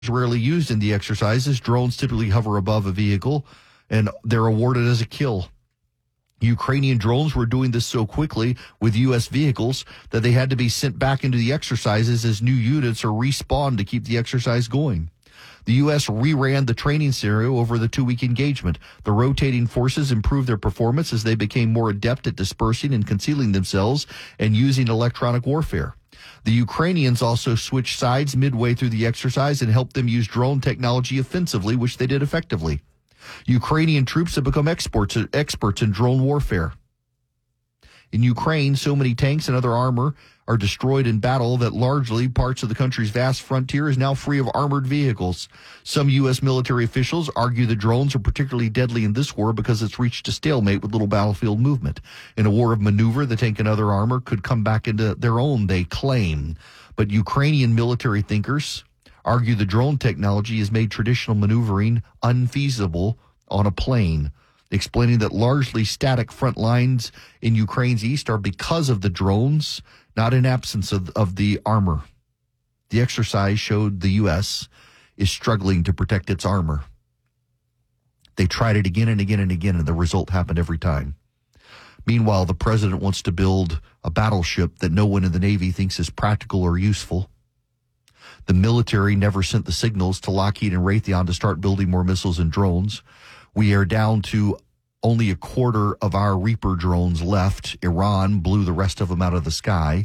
rarely used in the exercises. Drones typically hover above a vehicle, and they're awarded as a kill. Ukrainian drones were doing this so quickly with U.S. vehicles that they had to be sent back into the exercises as new units are respawned to keep the exercise going. The U.S. reran the training scenario over the 2-week engagement. The rotating forces improved their performance as they became more adept at dispersing and concealing themselves and using electronic warfare. The Ukrainians also switched sides midway through the exercise and helped them use drone technology offensively, which they did effectively. Ukrainian troops have become experts in drone warfare. In Ukraine, so many tanks and other armor are destroyed in battle that largely parts of the country's vast frontier is now free of armored vehicles. Some U.S. military officials argue the drones are particularly deadly in this war because it's reached a stalemate with little battlefield movement. In a war of maneuver, the tank and other armor could come back into their own, they claim. But Ukrainian military thinkers argue the drone technology has made traditional maneuvering unfeasible on a plane, explaining that largely static front lines in Ukraine's east are because of the drones, not in absence of the armor. The exercise showed the U.S. is struggling to protect its armor. They tried it again and again and again, and the result happened every time. Meanwhile, the president wants to build a battleship that no one in the Navy thinks is practical or useful. The military never sent the signals to Lockheed and Raytheon to start building more missiles and drones. We are down to only a quarter of our Reaper drones left. Iran blew the rest of them out of the sky.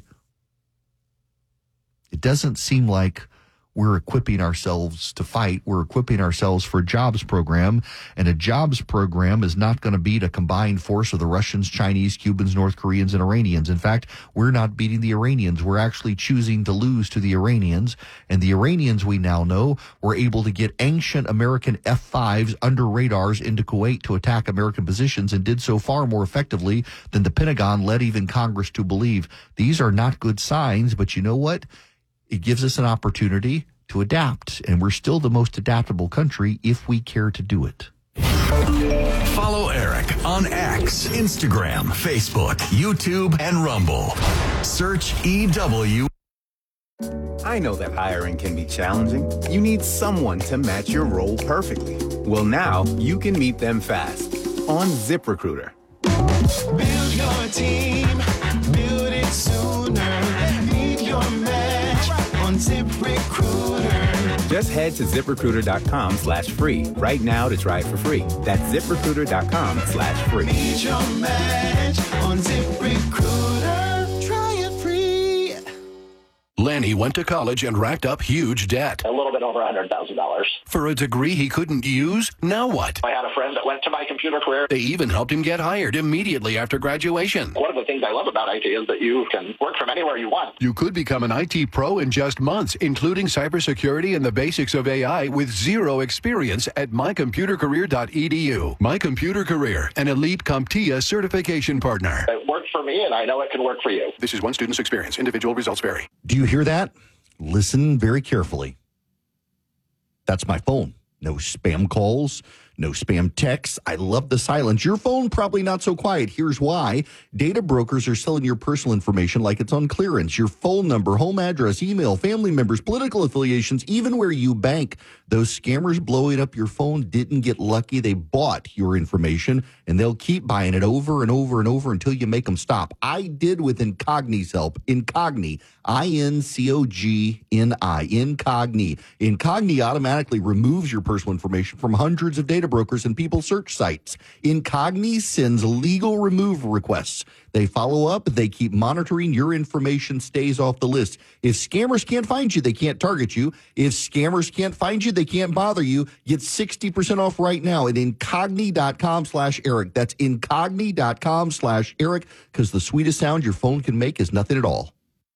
It doesn't seem like we're equipping ourselves to fight. We're equipping ourselves for a jobs program, and a jobs program is not going to beat a combined force of the Russians, Chinese, Cubans, North Koreans, and Iranians. In fact, we're not beating the Iranians. We're actually choosing to lose to the Iranians, and the Iranians, we now know, were able to get ancient American F-5s under radars into Kuwait to attack American positions and did so far more effectively than the Pentagon led even Congress to believe. These are not good signs, but you know what? It gives us an opportunity to adapt, and we're still the most adaptable country if we care to do it. Follow Eric on X, Instagram, Facebook, YouTube, and Rumble. Search EW. I know that hiring can be challenging. You need someone to match your role perfectly. Well, now you can meet them fast on ZipRecruiter. Build your team, build it sooner. Meet your match on ZipRecruiter. Just head to ZipRecruiter.com/free right now to try it for free. That's ZipRecruiter.com/free. Meet your match on ZipRecruiter. Try it free. Lanny went to college and racked up huge debt. A little bit over $100,000. For a degree he couldn't use? Now what? I had a friend that went to My Computer Career. They even helped him get hired immediately after graduation. One of the things I love about IT is that you can work from anywhere you want. You could become an IT pro in just months, including cybersecurity and the basics of AI with zero experience at mycomputercareer.edu. My Computer Career, an elite CompTIA certification partner. It worked for me, and I know it can work for you. This is one student's experience. Individual results vary. Do you hear that? Listen very carefully. That's my phone. No spam calls, no spam texts. I love the silence. Your phone probably not so quiet. Here's why. Data brokers are selling your personal information like it's on clearance. Your phone number, home address, email, family members, political affiliations, even where you bank. Those scammers blowing up your phone didn't get lucky. They bought your information, and they'll keep buying it over and over and over until you make them stop. I did with Incogni's help. Incogni, I-N-C-O-G-N-I, Incogni. Incogni automatically removes your personal information from hundreds of data brokers and people search sites. Incogni sends legal removal requests. They follow up. They keep monitoring. Your information stays off the list. If scammers can't find you, they can't target you. If scammers can't find you, they can't bother you. Get 60% off right now at incogni.com/Eric. That's incogni.com/Eric, because the sweetest sound your phone can make is nothing at all.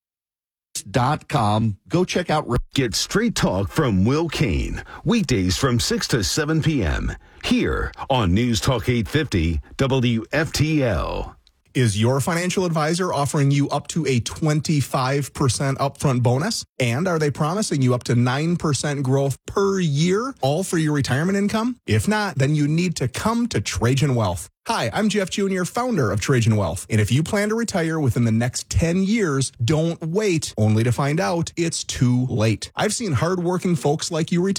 .com. Go check out. Get straight talk from Will Kane. Weekdays from 6 to 7 p.m. Here on News Talk 850 WFTL. Is your financial advisor offering you up to a 25% upfront bonus? And are they promising you up to 9% growth per year, all for your retirement income? If not, then you need to come to Trajan Wealth. Hi, I'm Jeff Jr., founder of Trajan Wealth. And if you plan to retire within the next 10 years, don't wait only to find out it's too late. I've seen hardworking folks like you retire